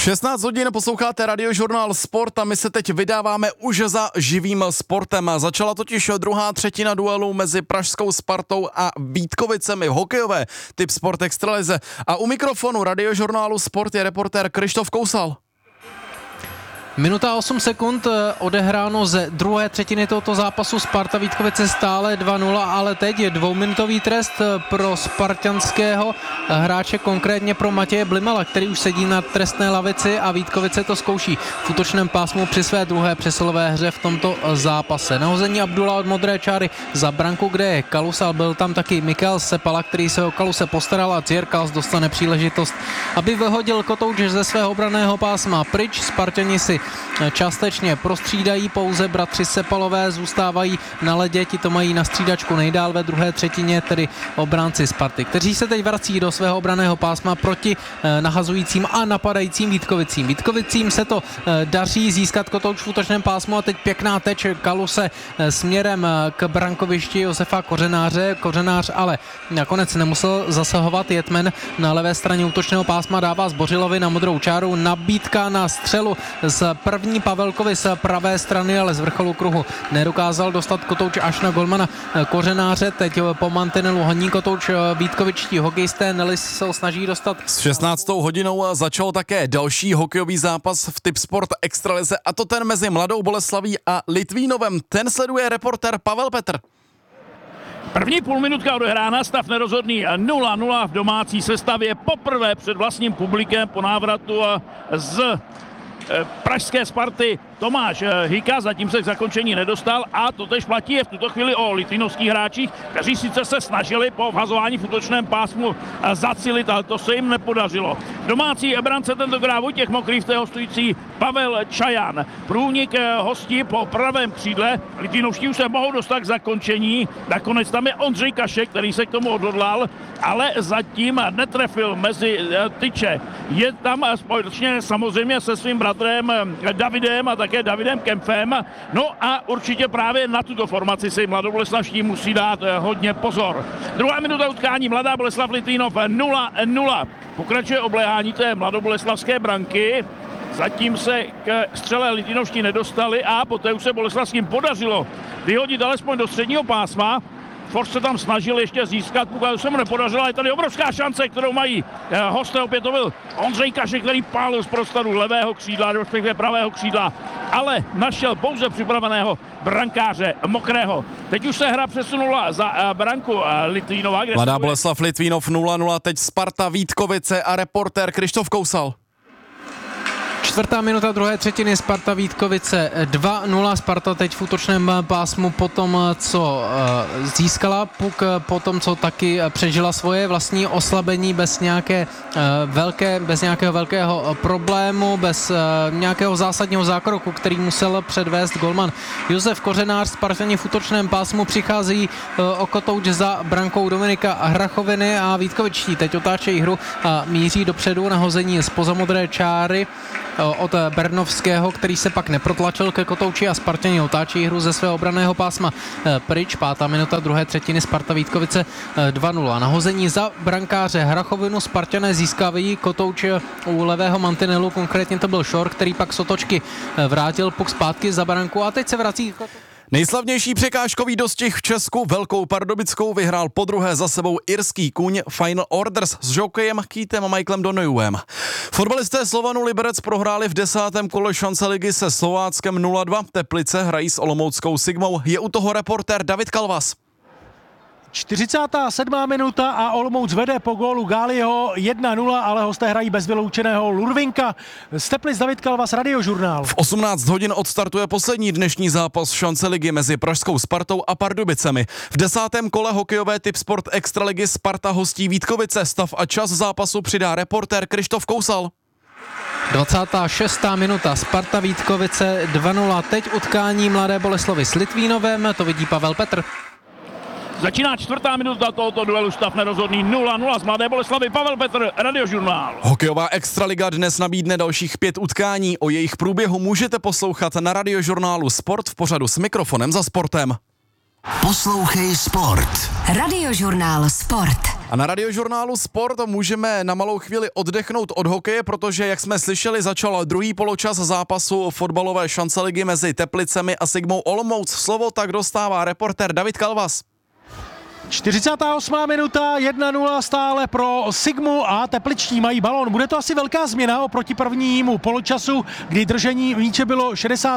16 hodin posloucháte Radiožurnál Sport a my se teď vydáváme už za živým sportem. Začala totiž druhá třetina duelu mezi pražskou Spartou a Vítkovicemi, hokejové typ Sport Extralize. A u mikrofonu Radiožurnálu Sport je reportér Krištof Kousal. Minuta 8 sekund odehráno ze druhé třetiny tohoto zápasu. Sparta Vítkovice stále 2-0, ale teď je dvouminutový trest pro spartanského hráče, konkrétně pro Matěje Blimela, který už sedí na trestné lavici a Vítkovice to zkouší v útočném pásmu při své druhé přesilové hře v tomto zápase. Nahození Abdula od modré čáry za branku, kde je Kalus, ale byl tam taky Mikael Sepala, který se o Kaluse postaral a Cierkals dostane příležitost, aby vyhodil kotouč ze svého obranného pásma pryč. Spartani si částečně prostřídají, pouze bratři Sepalové zůstávají na ledě, ti to mají na střídačku nejdál ve druhé třetině, tedy obránci Sparty, kteří se teď vrací do svého obranného pásma proti nahazujícím a napadajícím Vítkovicím. Vítkovicím se to daří získat kotouč v útočném pásmu a teď pěkná teč Kaluse směrem k brankovišti Josefa Kořenáře. Kořenář ale nakonec nemusel zasahovat, Jetmen na levé straně útočného pásma dává Zbořilovi na modrou čáru, nabídka na střelu z první Pavelkovi z pravé strany, ale z vrcholu kruhu nedokázal dostat kotouč až na golmana Kořenáře. Teď po mantinelu honí kotouč vítkovičtí hokejisté, Nelis se snaží dostat. S 16. hodinou začal také další hokejový zápas v typ Sport Extralize, a to ten mezi Mladou Boleslaví a Litvínovem. Ten sleduje reportér Pavel Petr. První půlminutka odehrána, stav nerozhodný 0-0 v domácí sestavě, poprvé před vlastním publikem po návratu z pražské Sparty Tomáš Hika, zatím se k zakončení nedostal a to tež platí je v tuto chvíli o litvínovských hráčích, kteří sice se snažili po vhazování v útočném pásmu zacilit, ale to se jim nepodařilo. Domácí brance tentokrát Vojtěch Mokrý, v té hostující Pavel Čajan. Průnik hostí po pravém křídle, litvínovští už se mohou dostat k zakončení, nakonec tam je Ondřej Kašek, který se k tomu odhodlal, ale zatím netrefil mezi tyče. Je tam společně samozřejmě se svým bratrem Davidem a také Davidem Kempfem. No a určitě právě na tuto formaci si mladoboleslavští musí dát hodně pozor. Druhá minuta utkání, Mladá Boleslav Litvínov 0-0. Pokračuje obléhání té mladoboleslavské branky. Zatím se k střele litvínovští nedostali a poté už se boleslavským podařilo vyhodit alespoň do středního pásma. Forst se tam snažil ještě získat, pokud se mu nepodařilo, je tady obrovská šance, kterou mají hosté, opět to byl Ondřej Kašek, který pálil z prostoru levého křídla, respektive pravého křídla, ale našel pouze připraveného brankáře Mokrého. Teď už se hra přesunula za branku Litvínova. Mladá Boleslav Litvínov 0-0, teď Sparta Vítkovice a reportér Krištof Kousal. Čtvrtá minuta druhé třetiny, Sparta Vítkovice 2-0. Sparta teď v útočném pásmu po tom, co získala puk, po tom, co taky přežila svoje vlastní oslabení bez nějakého velkého problému, bez nějakého zásadního zákroku, který musel předvést golman Josef Kořenář. Spartani v útočném pásmu přichází o kotouč za brankou Dominika Hrachoviny a Vítkovičtí teď otáčejí hru a míří dopředu na hození zpoza modré čáry od Bernovského, který se pak neprotlačil ke kotouči a Spartani otáčí hru ze svého obranného pásma pryč. Pátá minuta druhé třetiny, Sparta Vítkovice 2-0. Nahození za brankáře Hrachovinu, Spartané získávají kotouč u levého mantinelu, konkrétně to byl Šor, který pak z otočky vrátil puk zpátky za branku a teď se vrací Nejslavnější překážkový dostih v Česku Velkou Pardubickou vyhrál podruhé za sebou irský kůň Final Orders s žokejem Keithem a Michaelem Donojuvem. Fotbalisté Slovanu Liberec prohráli v 10. kole šance ligy se Slováckem 0-2. Teplice hrají s olomouckou Sigmou. Je u toho reportér David Kalvas. 47. minuta a Olomouc vede po gólu Gáliho 1-0, ale hosté hrají bez vyloučeného Lurvinka. Z Teplic David Kalvas, Radiožurnál. V 18 hodin odstartuje poslední dnešní zápas šance ligy mezi pražskou Spartou a Pardubicemi. V 10. kole hokejové typ Sport Extraligy Sparta hostí Vítkovice. Stav a čas zápasu přidá reportér Krištof Kousal. 26. minuta, Sparta Vítkovice 2-0. Teď utkání Mladé Boleslavy s Litvínovem, to vidí Pavel Petr. Začíná čtvrtá minuta tohoto duelu, stav nerozhodný 0-0 z Mladé Boleslavy. Pavel Petr, Radiožurnál. Hokejová extraliga dnes nabídne dalších 5 utkání. O jejich průběhu můžete poslouchat na Radiožurnálu Sport v pořadu S mikrofonem za sportem. Poslouchej Sport. Radiožurnál Sport. A na Radiožurnálu Sport můžeme na malou chvíli oddechnout od hokeje, protože, jak jsme slyšeli, začal druhý poločas zápasu fotbalové šance ligy mezi Teplicemi a Sigmou Olomouc. Slovo tak dostává reportér David Kalvas. 48. minuta, 1-0 stále pro Sigmu a tepličtí mají balón. Bude to asi velká změna oproti prvnímu poločasu, kdy držení míče bylo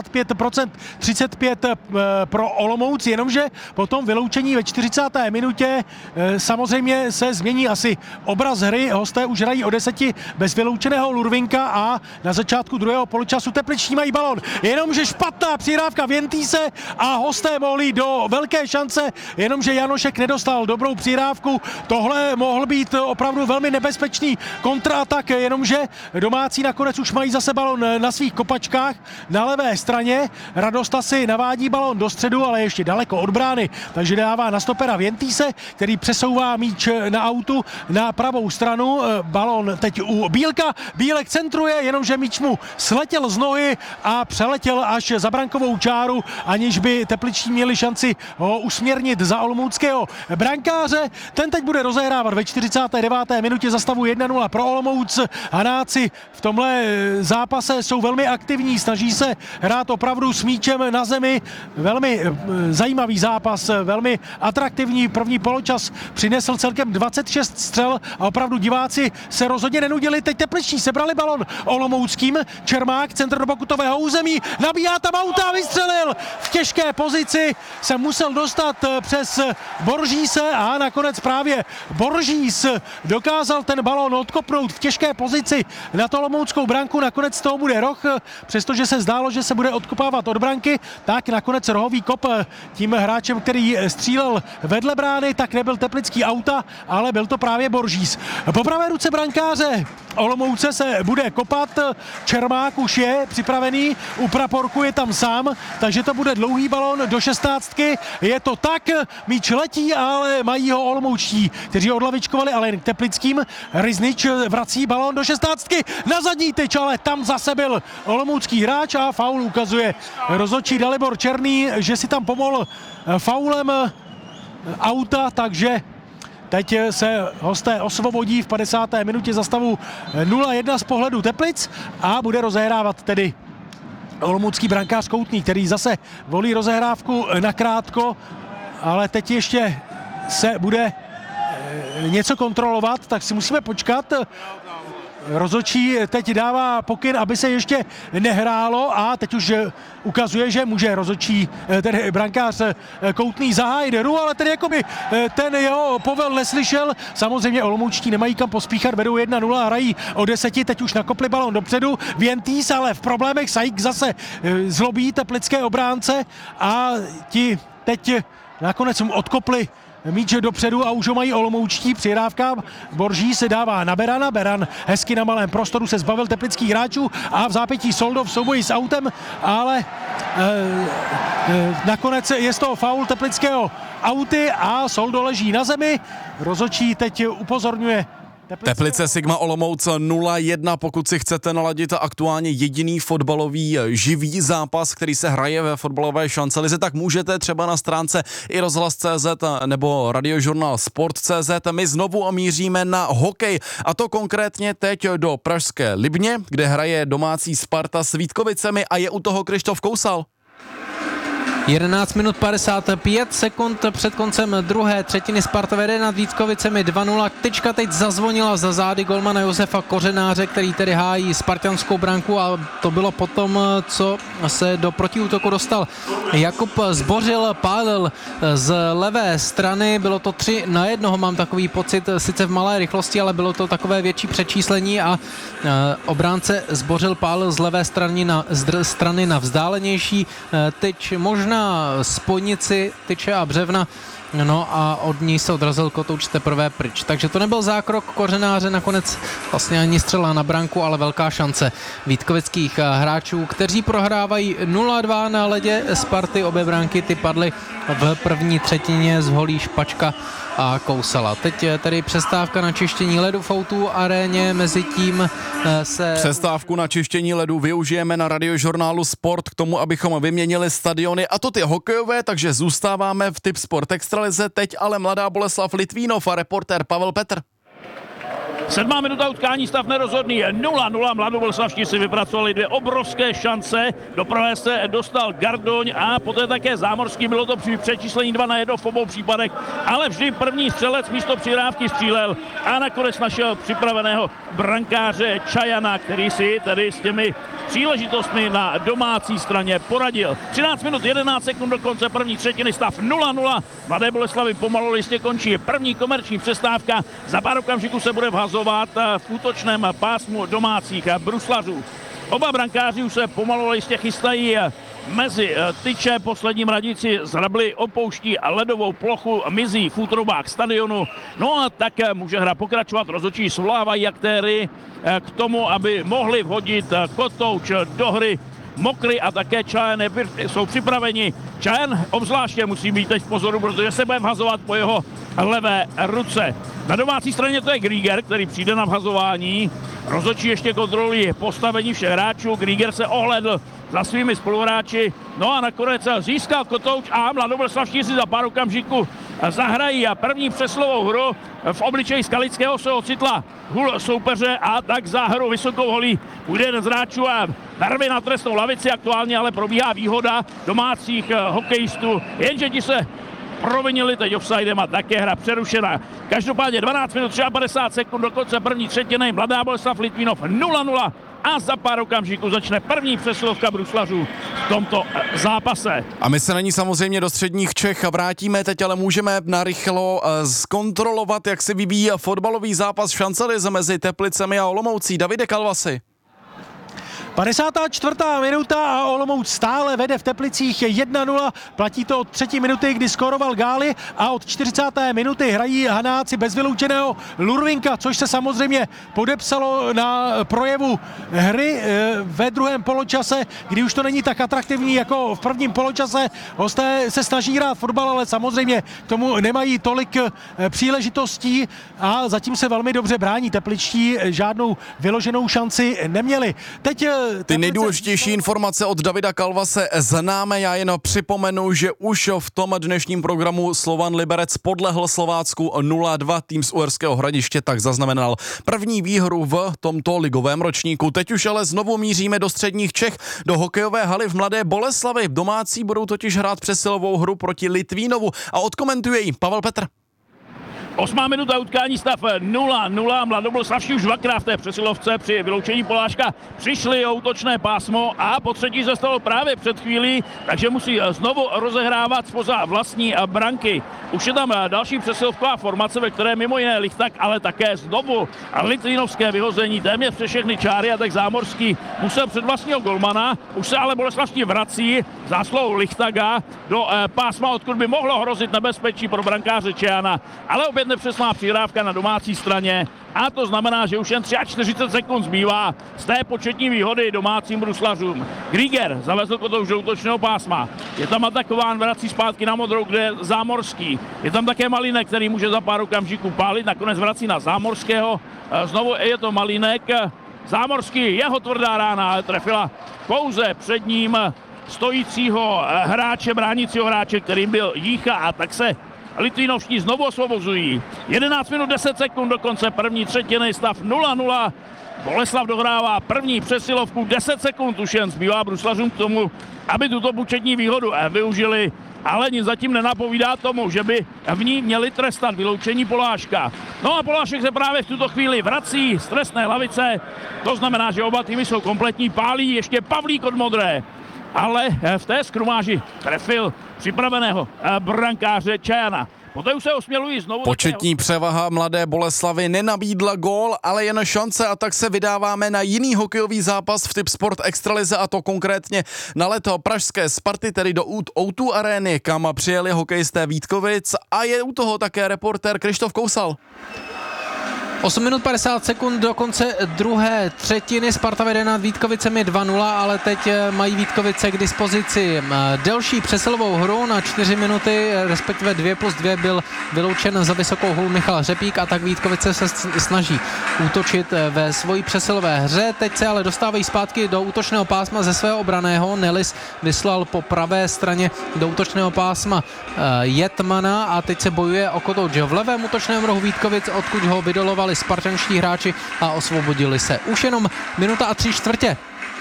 65%, 35% pro Olomouc, jenomže potom vyloučení ve 40. minutě samozřejmě se změní asi obraz hry. Hosté už hrají o 10 bez vyloučeného Lurvinka a na začátku druhého poločasu tepličtí mají balón. Jenomže špatná přihrávka Vientise a hosté mohli do velké šance, jenomže Janošek nedostal dobrou přihrávku. Tohle mohl být opravdu velmi nebezpečný kontratak, jenomže domácí nakonec už mají zase balon na svých kopačkách na levé straně. Radosta si navádí balon do středu, ale ještě daleko od brány, takže dává na stopera Vientise, který přesouvá míč na autu na pravou stranu. Balon teď u Bílka. Bílek centruje, jenomže míč mu sletěl z nohy a přeletěl až za brankovou čáru, aniž by tepličtí měli šanci ho usměrnit za olomouckého brankáře. Ten teď bude rozehrávat ve 49. minutě za stavu 1-0 pro Olomouc. Hanáci v tomhle zápase jsou velmi aktivní, snaží se hrát opravdu s míčem na zemi. Velmi zajímavý zápas, velmi atraktivní. První poločas přinesl celkem 26 střel a opravdu diváci se rozhodně nenudili. Teď tepličtí sebrali balon olomouckým. Čermák, centr do pokutového území, nabíjá tam auta a vystřelil. V těžké pozici se musel dostat přes Boržíse a nakonec právě Boržís dokázal ten balón odkopnout v těžké pozici na olomouckou branku. Nakonec z toho bude roh, přestože se zdálo, že se bude odkopávat od branky, tak nakonec rohový kop tím hráčem, který střílel vedle brány, tak nebyl teplický auta, ale byl to právě Boržís. Po pravé ruce brankáře Olomouce se bude kopat, Čermák už je připravený, u praporku je tam sám, takže to bude dlouhý balón do 16. Je to tak, míč letí, ale mají ho olomoučtí, kteří odlavičkovali, ale jen k teplickým. Riznič vrací balón do 16. na zadní tyč, ale tam zase byl olomoucký hráč a faul ukazuje rozhodčí Dalibor Černý, že si tam pomohl faulem auta, takže teď se hosté osvobodí v 50. minutě za stavu 0-1 z pohledu Teplic a bude rozehrávat tedy olomoucký brankář Koutný, který zase volí rozehrávku nakrátko, ale teď ještě se bude něco kontrolovat, tak si musíme počkat. Rozhodčí teď dává pokyn, aby se ještě nehrálo a teď už ukazuje, že může rozhodčí, tedy brankář Koutný zahájit hru, ale tedy jakoby ten jeho povel neslyšel. Samozřejmě olomoučtí nemají kam pospíchat, vedou 1-0 a hrají o 10, teď už nakopli balon dopředu. Vientís ale v problémech, Saik zase zlobí teplické obránce a ti teď nakonec mu odkopli míč dopředu a už ho mají olomoučtí. Přihrávka Borží se dává na Berana. Beran hezky na malém prostoru se zbavil teplických hráčů a v zápětí Soldo v souboji s autem, ale nakonec je z toho faul teplického auty a Soldo leží na zemi. Rozhodčí teď upozorňuje Teplice Sigma Olomouc 0-1, pokud si chcete naladit aktuálně jediný fotbalový živý zápas, který se hraje ve fotbalové šancelize, tak můžete třeba na stránce i rozhlas.cz nebo radiožurnál Sport.cz. My znovu míříme na hokej, a to konkrétně teď do pražské Libně, kde hraje domácí Sparta s Vítkovicemi a je u toho Krištof Kousal. 11 minut 55 sekund před koncem druhé třetiny. Sparta vede nad Vítkovicemi 2-0. Tyčka teď zazvonila za zády golmana Josefa Kořenáře, který tedy hájí spartanskou branku, a to bylo potom, co se do protiútoku dostal Jakub Zbořil, pálil z levé strany, bylo to 3-1, mám takový pocit, sice v malé rychlosti, ale bylo to takové větší přečíslení a obránce Zbořil pálil z levé strany na vzdálenější tyč, možná spojnici tyče a břevna, no a od ní se odrazil kotouč teprve pryč. Takže to nebyl zákrok Kořenáře, nakonec vlastně ani střela na branku, ale velká šance vítkovických hráčů, kteří prohrávají 0-2 na ledě Sparty. Obě branky ty padly v první třetině z holí Špačka a Kousala. Teď je tedy přestávka na čištění ledu v O2 aréně, mezi tím se... Přestávku na čištění ledu využijeme na radiožurnálu Sport k tomu, abychom vyměnili stadiony, a to ty hokejové, takže zůstáváme v Tip Sport Extra extralize, teď ale Mladá Boleslav Litvínov a reportér Pavel Petr. 7. minuta utkání, stav nerozhodný 0-0. Mladoboleslavští si vypracovali 2 obrovské šance. Do prvé se dostal Gardoň a poté také Zámorský. Bylo to při přečíslení 2-1 v obou případech, ale vždy první střelec místo přihrávky střílel a nakonec našel připraveného brankáře Čajana, který si tedy s těmi příležitostmi na domácí straně poradil. 13 minut 11 sekund do konce první třetiny, stav 0-0. Mladé Boleslavy pomalu listě končí první komerční přestávka. Za pár okamžiků se bude vhazovat v útočném pásmu domácích bruslařů. Oba brankáři už se pomalu listě chystají mezi tyče. Poslední mladíci z Rably opouští ledovou plochu, mizí v útrobách stadionu. No a tak může hra pokračovat. Rozhodčí svolávají aktéry k tomu, aby mohli vhodit kotouč do hry. Mokry a také Čajan jsou připraveni. Čajan obzvláště musí být teď v pozoru, protože se bude vhazovat po jeho levé ruce. Na domácí straně to je Grieger, který přijde na vhazování. Rozhodčí ještě kontrolují postavení všech hráčů. Grieger se ohledl za svými spoluhráči. No a nakonec získal kotouč a mladoboleslavští si za pár okamžiků zahrají a první přeslovou hru v obličeji Skalického se ocitla hůl soupeře a tak za hru vysokou holí půjde jeden z hráčů a narve na trestnou lavici. Aktuálně ale probíhá výhoda domácích hokejistů, jenže ti se provinili teď offsidem a také hra přerušena. Každopádně 12 minut 53 sekund do konce první třetiny. Mladá Boleslav Litvínov 0-0 a za pár okamžiků začne první přesilovka bruslařů v tomto zápase. A my se na ní samozřejmě do středních Čech vrátíme, teď ale můžeme narychlo zkontrolovat, jak se vyvíjí fotbalový zápas v šancelize mezi Teplicemi a Olomoucí. Davide Kalvasi. 54. minuta a Olomouc stále vede v Teplicích 1-0. Platí to od 3. minuty, kdy skóroval Gáli a od 40. minuty hrají Hanáci bez vyloučeného Lurvinka, což se samozřejmě podepsalo na projevu hry ve druhém poločase, kdy už to není tak atraktivní jako v prvním poločase. Hosté se snaží hrát fotbal, ale samozřejmě k tomu nemají tolik příležitostí a zatím se velmi dobře brání. Tepličtí žádnou vyloženou šanci neměli. Teď ty nejdůležitější informace od Davida Kalvase známe, já jen připomenu, že už v tom dnešním programu Slovan Liberec podlehl Slovácku 0-2, tým z Uherského Hradiště tak zaznamenal první výhru v tomto ligovém ročníku. Teď už ale znovu míříme do středních Čech, do hokejové haly v Mladé Boleslavi. Domácí budou totiž hrát přesilovou hru proti Litvínovu a odkomentuje ji Pavel Petr. 8. minuta utkání, stav 0-0. Mladoboleslavští už dvakrát v té přesilovce při vyloučení Poláška přišli o útočné pásmo a po třetí se stalo právě před chvílí, takže musí znovu rozehrávat spoza vlastní branky. Už je tam další přesilovková formace, ve které mimo jiné Lichtak, ale také znovu litvínovské vyhození téměř přes všechny čáry a tak Zámorský musel před vlastního golmana. Už se ale Boleslavští vrací zásluhou Lichtaga do pásma, odkud by mohlo hrozit nebezpečí pro brankáře Čejana, ale opět nepřesná přihrávka na domácí straně a to znamená, že už jen 43 sekund zbývá z té početní výhody domácím bruslařům. Grieger zavezl kotouč do útočného pásma. Je tam atakován, vrací zpátky na modrou, kde je Zámorský. Je tam také Malínek, který může za pár okamžiků pálit, nakonec vrací na Zámorského. Znovu je to Malínek. Zámorský, jeho tvrdá rána, ale trefila pouze před ním stojícího hráče, bránícího hráče, kterým byl Jícha a tak se Litvínovští znovu osvobozují. 11 minut 10 sekund do konce první třetiny, stav 0-0. Boleslav dohrává první přesilovku, 10 sekund už jen zbývá bruslařům k tomu, aby tuto početní výhodu využili, ale nic zatím nenapovídá tomu, že by v ní měli trestat vyloučení Poláška. No a Polášek se právě v tuto chvíli vrací z trestné lavice, to znamená, že oba týmy jsou kompletní, pálí ještě Pavlík od modré, ale v té skrumáži trefil připraveného brankáře Čajana. Poté už se osmělují znovu. Početní převaha Mladé Boleslavy nenabídla gól, ale jen šance a tak se vydáváme na jiný hokejový zápas v Tipsport extralize a to konkrétně na leto pražské Sparty, tedy do O2 arény, kam přijeli hokejisté Vítkovic a je u toho také reportér Krištof Kousal. 8 minut 50 sekund do konce druhé třetiny. Sparta vede nad Vítkovicemi 2-0, ale teď mají Vítkovice k dispozici delší přesilovou hru na 4 minuty, respektive 2+2 byl vyloučen za vysokou holu Michal Řepík a tak Vítkovice se snaží útočit ve svojí přesilové hře. Teď se ale dostávají zpátky do útočného pásma ze svého obraného. Nelis vyslal po pravé straně do útočného pásma Jetmana a teď se bojuje o kotouč v levém útočném rohu Vítkovic, odkud ho vydolovali spartanští hráči a osvobodili se. Už jenom minuta a 3/4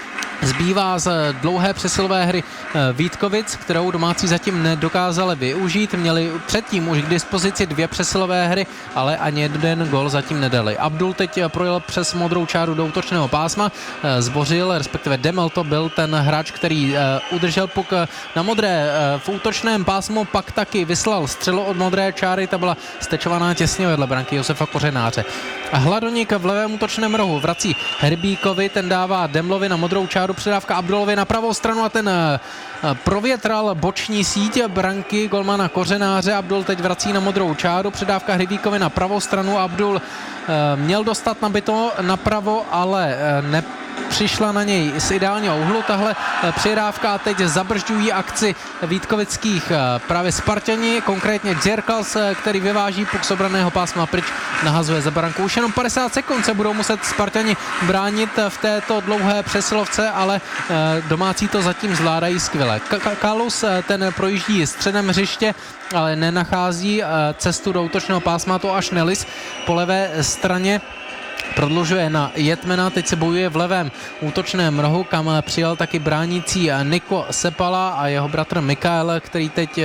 zbývá z dlouhé přesilové hry Vítkovic, kterou domácí zatím nedokázali využít. Měli předtím už k dispozici 2 přesilové hry, ale ani jeden gol zatím nedali. Abdul teď projel přes modrou čáru do útočného pásma, zbořil, respektive Demel to byl ten hráč, který udržel puk na modré v útočném pásmu, pak taky vyslal střelu od modré čáry, ta byla stečovaná těsně vedle branky Josefa Kořenáře. Hladoník v levém útočném rohu vrací Herbíkovi, ten dává Demlovi na modrou čáru, předávka Abdulovi na pravou stranu a ten provětral boční síť branky golmana Kořenáře. Abdul teď vrací na modrou čáru, předávka Hrybíkovi na pravou stranu. Abdul měl dostat nabito napravo, ale přišla na něj z ideálního úhlu tahle přihrávka a teď zabržďují akci vítkovických právě Spartani, konkrétně Džerkals, který vyváží puk z obraného pásma pryč, nahazuje za branku. Už jenom 50 sekund se budou muset Spartani bránit v této dlouhé přesilovce, ale domácí to zatím zvládají skvěle. Kalus ten projíždí středem hřiště, ale nenachází cestu do útočného pásma, to až Nelis po levé straně prodlužuje na Jetmana, teď se bojuje v levém útočném rohu, kam přijel taky bránící Niko Sepala a jeho bratr Mikael, který teď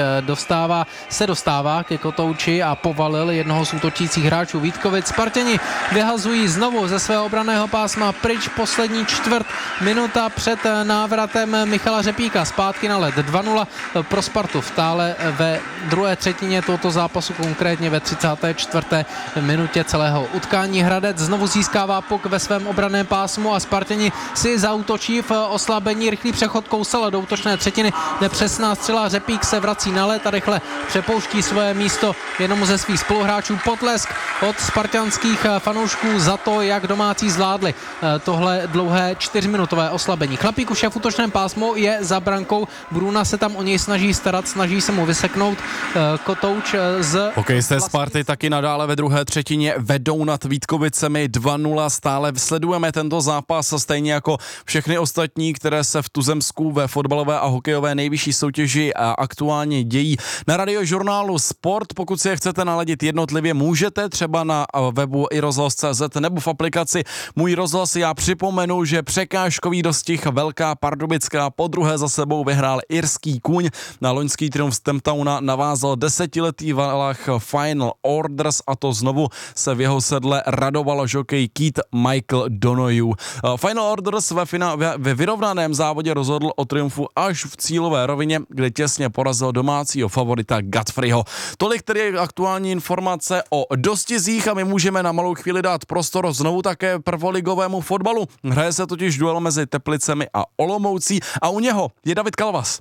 se dostává ke kotouči a povalil jednoho z útočících hráčů Vítkovic. Spartani vyhazují znovu ze svého obranného pásma pryč, poslední čtvrt minuta před návratem Michala Řepíka zpátky na led. 2-0 pro Spartu stále ve druhé třetině tohoto zápasu, konkrétně ve 34. minutě celého utkání. Hradec znovu získává puk ve svém obranném pásmu a Spartani si zaútočí v oslabení. Rychlý přechod Kousala do útočné třetiny, nepřesná střela, Řepík se vrací na led a rychle přepouští svoje místo jednomu ze svých spoluhráčů. Potlesk od spartanských fanoušků za to, jak domácí zvládli tohle dlouhé 4minutové oslabení. Chlapík už je v útočném pásmu, je za brankou, Bruna se tam o něj snaží starat, snaží se mu vyseknout kotouč z... Hokejisté Sparty taky nadále ve druhé třetině vedou nad Vítkovicemi 2-0. Stále sledujeme tento zápas stejně jako všechny ostatní, které se v tuzemsku ve fotbalové a hokejové nejvyšší soutěži aktuálně dějí. Na radiožurnálu Sport, pokud si je chcete naladit jednotlivě, můžete třeba na webu iRozhlas.cz nebo v aplikaci Můj rozhlas. Já připomenu, že překážkový dostih Velká Pardubická podruhé za sebou vyhrál irský kůň. Na loňský triumf z Temptowna navázal 10letý valach Final Orders a to znovu se v jeho sedle radoval žokej Keith Michael Donoghue. Final Orders ve vyrovnaném závodě rozhodl o triumfu až v cílové rovině, kde těsně porazil domácího favorita Godfreyho. Tolik tedy aktuální informace o dostizích a my můžeme na malou chvíli dát prostor znovu také prvoligovému fotbalu. Hraje se totiž duel mezi Teplicemi a Olomoucí a u něho je David Kalvas.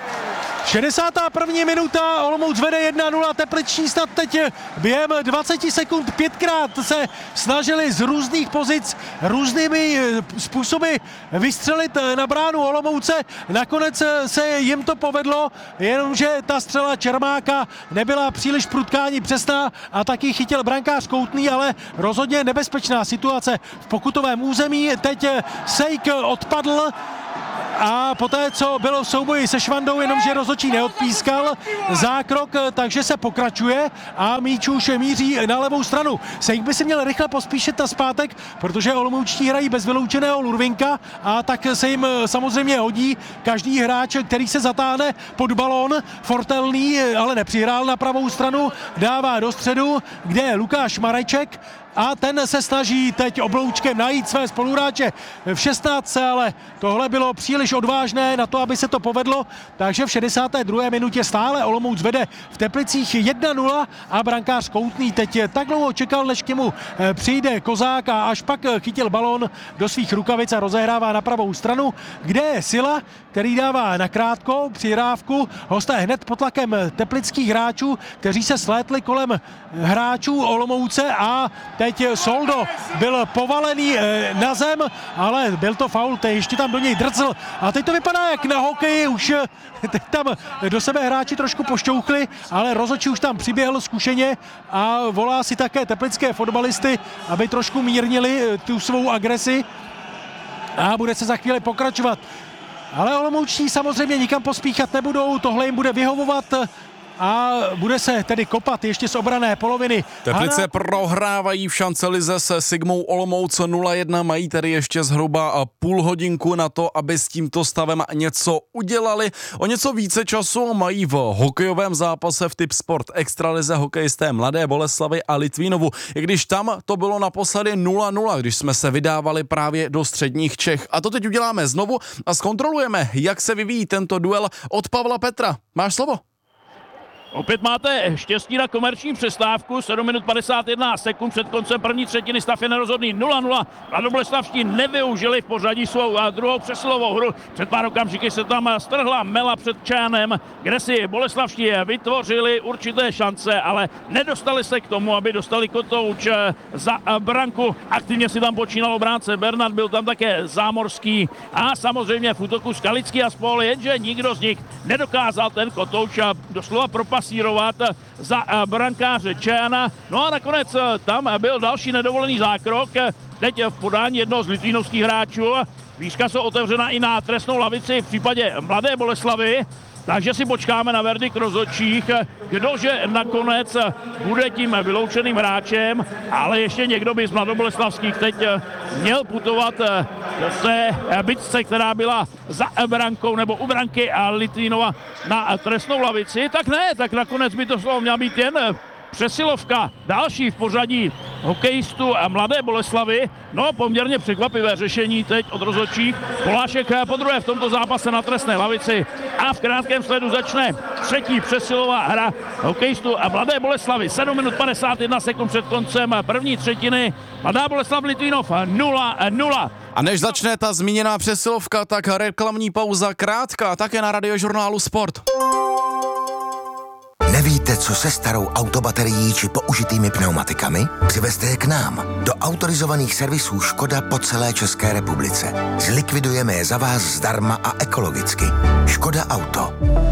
61. minuta, Olomouc vede 1-0, Tepliční snad teď během 20 sekund 5krát se snažili z různých pozic, různými způsoby vystřelit na bránu Olomouce. Nakonec se jim to povedlo, jenomže ta střela Čermáka nebyla příliš prudká ani přesná a taky chytil brankář Koutný, ale rozhodně nebezpečná situace v pokutovém území. Teď Sejk odpadl a poté, co bylo v souboji se Švandou, jenomže rozhodčí neodpískal zákrok, takže se pokračuje a míč už míří na levou stranu. Sejk by si měl rychle pospíšit na zpátek, protože Olomoučtí hrají bez vyloučeného Lurvinka a tak se jim samozřejmě hodí každý hráč, který se zatáhne pod balón. Fortelný ale nepřihrál na pravou stranu, dává do středu, kde je Lukáš Mareček a ten se snaží teď obloučkem najít své spoluhráče v 16, ale tohle bylo příliš odvážné na to, aby se to povedlo, takže v 62. minutě stále Olomouc vede v Teplicích 1-0 a brankář Koutný teď tak dlouho čekal, než k němu přijde Kozák a až pak chytil balón do svých rukavic a rozehrává na pravou stranu, kde je Sila, který dává nakrátko přihrávku. Hosté hned pod tlakem teplických hráčů, kteří se slétli kolem hráčů Olomouce a teď Soldo byl povalený na zem, ale byl to faul, ještě tam do něj drcl. A teď to vypadá jak na hokeji, už teď tam do sebe hráči trošku pošťouchli, ale rozhodčí už tam přiběhl zkušeně a volá si také teplické fotbalisty, aby trošku mírnili tu svou agresi a bude se za chvíli pokračovat. Ale Olomouční samozřejmě nikam pospíchat nebudou, tohle jim bude vyhovovat a bude se tedy kopat ještě z obrané poloviny. Teplice prohrávají v šancelize se Sigmou Olomouc 0-1, mají tedy ještě zhruba půl hodinku na to, aby s tímto stavem něco udělali. O něco více času mají v hokejovém zápase v Tipsport Extralize hokejisté Mladé Boleslavi a Litvínovu, i když tam to bylo naposledy 0-0, když jsme se vydávali právě do středních Čech. A to teď uděláme znovu a zkontrolujeme, jak se vyvíjí tento duel od Pavla Petra. Máš slovo? Opět máte štěstí na komerční přestávku, 7 minut 51 sekund před koncem první třetiny, stav je nerozhodný 0-0. Mladoboleslavští nevyužili v pořadí svou druhou přesilovou hru. Před pár okamžiky se tam strhla mela před Čánem, kde si boleslavští vytvořili určité šance, ale nedostali se k tomu, aby dostali kotouč za branku. Aktivně si tam počínal obránce Bernard, byl tam také Zámorský a samozřejmě v útoku Skalický a spol, jenže nikdo z nich nedokázal ten kotouč doslova propasírovat za brankáře Čána. No a nakonec tam byl další nedovolený zákrok, teď v podání jednoho z litvínovských hráčů. Výška jsou otevřena i na trestnou lavici v případě Mladé Boleslavy, takže si počkáme na verdikt rozhodčích, kdože nakonec bude tím vyloučeným hráčem, ale ještě někdo by z mladoboleslavských teď měl putovat do té bitce, která byla za brankou nebo u branky a Litvínova na trestnou lavici. Tak ne, tak nakonec by to slovo měla být jen přesilovka, další v pořadí hokejistů a Mladé Boleslavy. No, poměrně překvapivé řešení teď od rozhodčích. Polášek podruhé v tomto zápase na trestné lavici a v krátkém sledu začne třetí přesilová hra hokejistů a Mladé Boleslavy. 7 minut 51 sekund před koncem první třetiny. Mladá Boleslav Litvínov 0-0. A než začne ta zmíněná přesilovka, tak reklamní pauza krátká, také na Radiožurnálu Sport. Nevíte, co se starou autobaterií či použitými pneumatikami? Přivezte je k nám, do autorizovaných servisů Škoda po celé České republice. Zlikvidujeme je za vás zdarma a ekologicky. Škoda Auto.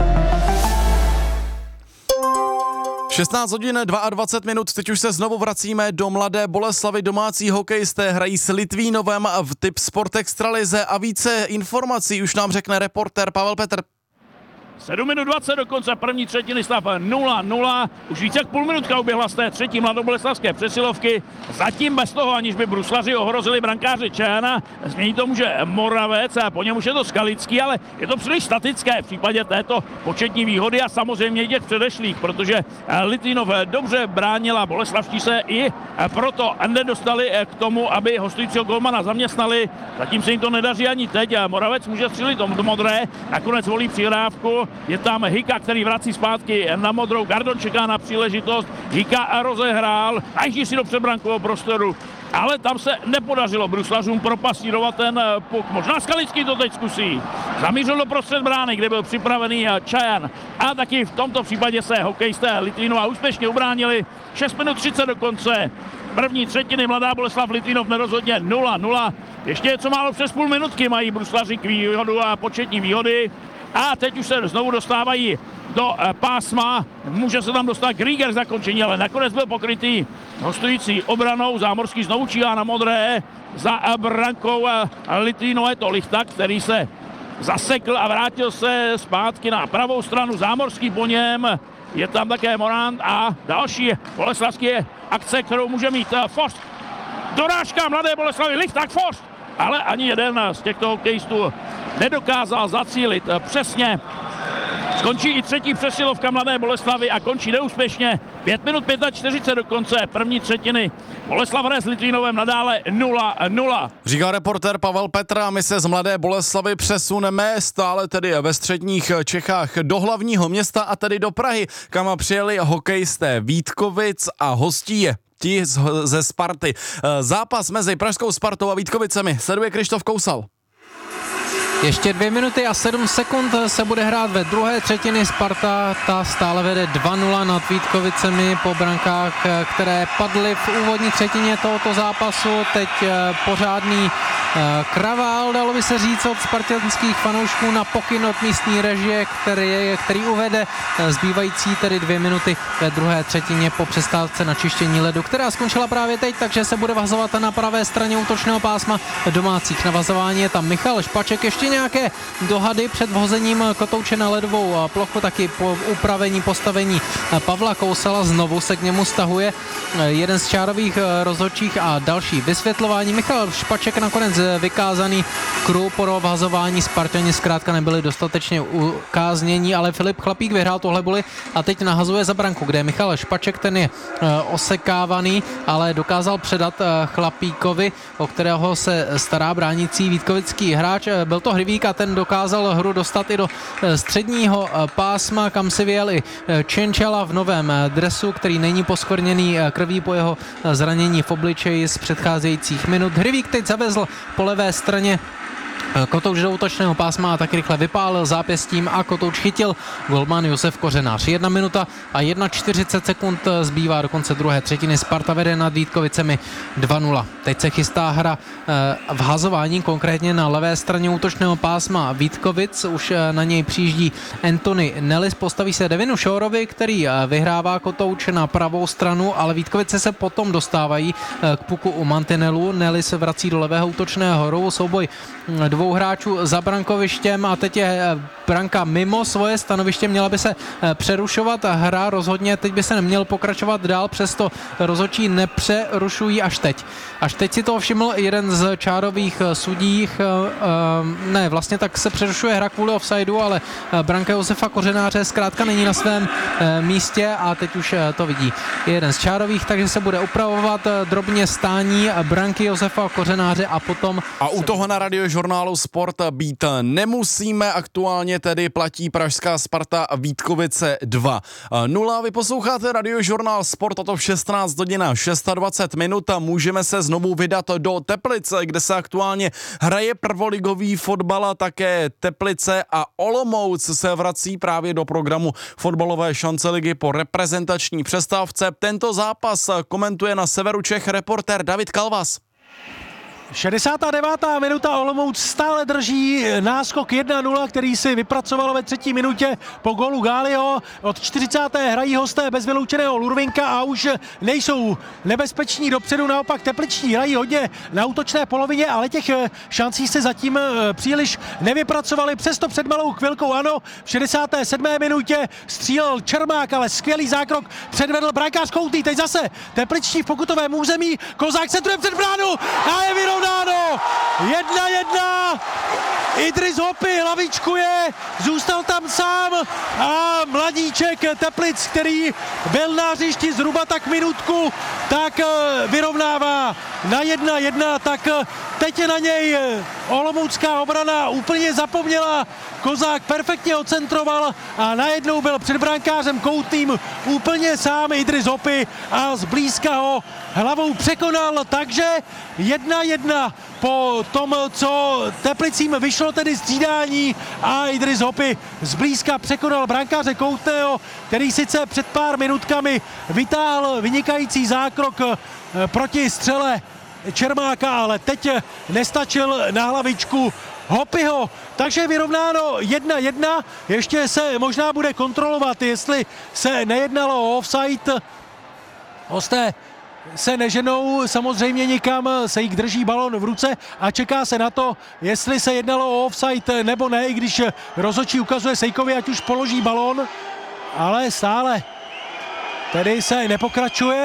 16 hodin 22 minut, teď už se znovu vracíme do Mladé Boleslavy. Domácí hokejisté hrají s Litvínovem v Tipsport Extralize a více informací už nám řekne reportér Pavel Petr. 7 minut 20 do konce první třetiny, stav 0-0. Už více jak půl minutka uběhla z té třetí mladoboleslavské přesilovky. Zatím bez toho, aniž by bruslaři ohrozili brankáře Čána. Změní to může Moravec a po něm už je to Skalický, ale je to příliš statické v případě této početní výhody a samozřejmě i těch předešlých, protože Litvínov dobře bránila, boleslavští se i proto nedostali k tomu, aby hostujícího golmana zaměstnali. Zatím se jim to nedaří ani teď. Moravec může střílit do modré, nakonec volí přihrávku. Je tam Hika, který vrací zpátky na modrou. Gardon čeká na příležitost. Hika rozehrál a jíždí si do předbrankového prostoru. Ale tam se nepodařilo bruslařům propasírovat ten puk. Možná Skalický to teď zkusí. Zamířil do prostřed brány, kde byl připravený Čajan. A taky v tomto případě se hokejisté Litvínova úspěšně ubránili. 6 minut 30 do konce první třetiny. Mladá Boleslav Litvínov nerozhodně 0-0. Ještě něco málo přes půl minutky mají bruslaři k výhodu a početní výhody. A teď už se znovu dostávají do pásma. Může se tam dostat Grieger zakončení, ale nakonec byl pokrytý hostující obranou. Zámorský znovu číhá na modré. Za brankou Litvínova je to Lichta, který se zasekl a vrátil se zpátky na pravou stranu. Zámorský po něm. Je tam také Morant a další boleslavský akce, kterou může mít Forst. Dorážka Mladé Boleslavy, Lichták, Forst. Ale ani jeden z těchto hokejistů nedokázal zacílit přesně. Skončí i třetí přesilovka Mladé Boleslavy a končí neúspěšně. 5 minut 45 do konce první třetiny. Boleslav hraje s Litvínovem nadále 0-0. Říká reportér Pavel Petr a my se z Mladé Boleslavy přesuneme stále tedy ve středních Čechách do hlavního města a tedy do Prahy, kam přijeli hokejisté Vítkovic a hostí je ti ze Sparty. Zápas mezi pražskou Spartou a Vítkovicemi sleduje Krištof Kousal. Ještě 2 minuty a 7 sekund se bude hrát ve druhé třetiny. Sparta ta stále vede 2-0 nad Vítkovicemi po brankách, které padly v úvodní třetině tohoto zápasu. Teď pořádný kravál, dalo by se říct, od spartanských fanoušků na pokyn od místní režie, který uvede zbývající tedy 2 minuty ve druhé třetině po přestávce na čištění ledu, která skončila právě teď, takže se bude vazovat na pravé straně útočného pásma domácích. Navazování je tam Michal Špaček, ještě nějaké dohady před vhozením kotouče na ledovou plochu, taky po upravení postavení Pavla Kousala, znovu se k němu stahuje jeden z čárových rozhodčích a další vysvětlování. Michal Špaček nakonec vykázaný kruh pro vhazování, Spartani zkrátka nebyli dostatečně ukáznění, ale Filip Chlapík vyhrál tohle boli a teď nahazuje za branku, kde je Michal Špaček, ten je osekávaný, ale dokázal předat Chlapíkovi, o kterého se stará bránící vítkovický hráč. Byl to Hrivík a ten dokázal hru dostat i do středního pásma, kam si vyjel i Čenčala v novém dresu, který není poskvrněný krví po jeho zranění v obličeji z předcházejících minut. Hrivík teď zavezl po levé straně kotouč do útočného pásma a tak rychle vypálil zápěstím a kotouč chytil golman Josef Kořenář. 1 minuta a 41 sekund zbývá do konce druhé třetiny. Sparta vede nad Vítkovicemi 2-0. Teď se chystá hra vhazování, konkrétně na levé straně útočného pásma Vítkovic. Už na něj přijíždí Anthony Nellis, postaví se Devinu Šórovi, který vyhrává kotouč na pravou stranu, ale Vítkovice se potom dostávají k puku u mantinelu. Nellis vrací do levého útočného rohu, souboj dvou hráčů za brankovištěm a teď je branka mimo svoje stanoviště, měla by se přerušovat hra, rozhodně teď by se neměl pokračovat dál, přesto rozhodčí nepřerušují až teď. Až teď si to všiml jeden z čárových sudích, ne, vlastně tak se přerušuje hra kvůli offsideu, ale branka Josefa Kořenáře zkrátka není na svém místě a teď už to vidí jeden z čárových, takže se bude upravovat drobně stání branky Josefa Kořenáře a potom... A u toho na Radiožurnálu Sport být nemusíme, aktuálně tedy platí pražská Sparta Vítkovice 2-0. Vy posloucháte Radiožurnál Sport, a to v 16 hodin a 26 minut a můžeme se znovu vydat do Teplice, kde se aktuálně hraje prvoligový fotbal a také Teplice a Olomouc se vrací právě do programu fotbalové šance ligy po reprezentační přestávce. Tento zápas komentuje na severu Čech reportér David Kalvas. 69. minuta, Olomouc stále drží náskok 1-0, který si vypracovalo ve 3. minutě po gólu Gáliho. Od 40. hrají hosté bez vyloučeného Lurvinka a už nejsou nebezpeční dopředu, naopak tepliční hrají hodně na útočné polovině, ale těch šancí se zatím příliš nevypracovali. Přesto před malou chvilkou ano, v 67. minutě střílel Čermák, ale skvělý zákrok předvedl brankář Koutý. Teď zase tepliční v pokutovém území, Kozák centruje před bránu a je vyrovnáno 1-1. Idris Hopy hlavičkuje, zůstal tam sám a mladíček Teplic, který byl na hřišti zhruba tak minutku, tak vyrovnává na 1-1, tak teď na něj olomoucká obrana úplně zapomněla. Kozák perfektně ocentroval a najednou byl před brankářem Koutným úplně sám Idris Hopy a zblízka ho hlavou překonal, takže 1-1 po tom, co Teplicím vyšlo tedy střídání a Idris Hopy zblízka překonal brankáře Koutného, který sice před pár minutkami vytáhl vynikající zákrok proti střele Čermáka, ale teď nestačil na hlavičku Hopyho, takže vyrovnáno 1-1, ještě se možná bude kontrolovat, jestli se nejednalo o offside. Hosté se neženou samozřejmě nikam, se jich drží balon v ruce a čeká se na to, jestli se jednalo o offside nebo ne, i když rozhodčí ukazuje Sejkovi, ať už položí balon, ale stále tedy se nepokračuje.